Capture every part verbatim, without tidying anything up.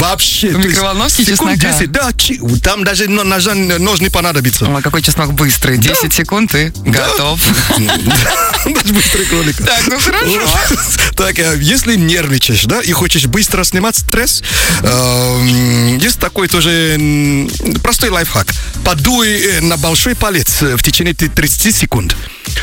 Вообще. В микроволновке чеснока? десять, да, там даже ножа, нож не понадобится. Ой, какой чеснок быстрый. десять да. секунд и да. готов. Даже быстрый кролик. Так, ну хорошо. Так, если нервничаешь, да, и хочешь быстро снимать стресс, есть такой тоже простой лайфхак. Подуй на большой палец в течение тридцать секунд.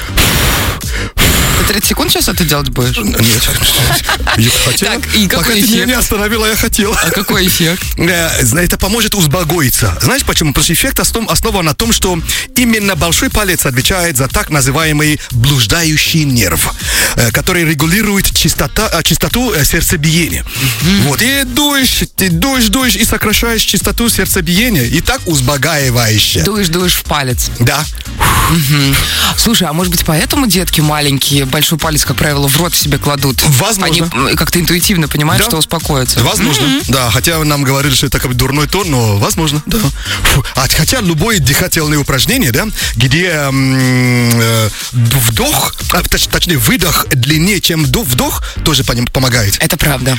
Ты тридцать секунд сейчас это делать будешь? Нет. Я хотел. Так, и какой Пока эффект? ты меня не остановила, я хотел. А какой эффект? Это поможет успокоиться. Знаешь почему? Потому что эффект основан на том, что именно большой палец отвечает за так называемый блуждающий нерв, который регулирует частота, частоту сердцебиения. Mm-hmm. Вот. И дуешь, ты дуешь, дуешь и сокращаешь частоту сердцебиения. И так успокаивающе. Дуешь, дуешь в палец. Да. Угу. Слушай, а может быть поэтому детки маленькие большой палец, как правило, в рот себе кладут? Возможно. Они как-то интуитивно понимают, да. что успокоятся. Возможно, mm-hmm. да. Хотя нам говорили, что это как бы дурной тон, но возможно, да. Фу. А хотя любое дыхательное упражнение, да, где э, вдох, а, точ, точнее выдох длиннее, чем вдох, тоже по ним помогает. Это правда.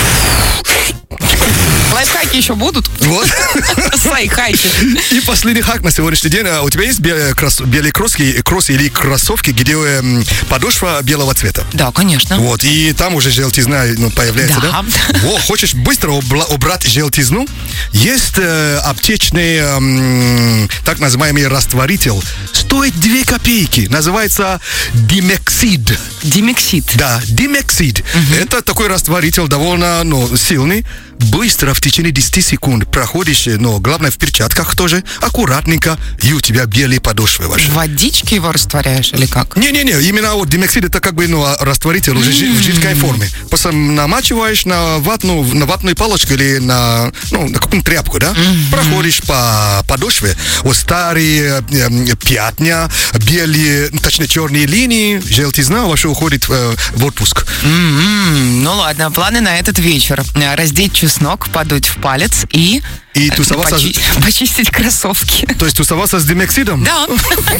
Лайфхаки еще будут? Вот. Лайфхаки. И последний хак на сегодняшний день. У тебя есть белые, крос... белые кроссы, кроссы или кроссовки, где э, подошва белого цвета? Да, конечно. Вот, и там уже желтизна ну, появляется, да? Да. О, хочешь быстро убла- убрать желтизну? Есть э, аптечный, э, так называемый растворитель. Стоит две копейки. Называется Димексид. Димексид? Да, Димексид. Угу. Это такой растворитель довольно ну, сильный. Быстро, в течение десять секунд проходишь, но главное в перчатках тоже, аккуратненько, и у тебя белые подошвы ваши. В водичке его растворяешь или как? Не-не-не, именно вот Димексид это как бы ну, растворитель уже mm-hmm. в жидкой форме. Просто намачиваешь на ватну, на ватную палочку или на, ну, на какую-нибудь тряпку, да? Mm-hmm. Проходишь по подошве, вот старые э, пятна, белые, точнее черные линии, желтизна вообще уходит э, в отпуск. Mm-hmm. Ну ладно, планы на этот вечер. Раздеть чеснок, подуть в палец и... И тусоваться... Почи... Почистить кроссовки. То есть тусоваться с Димексидом? Да.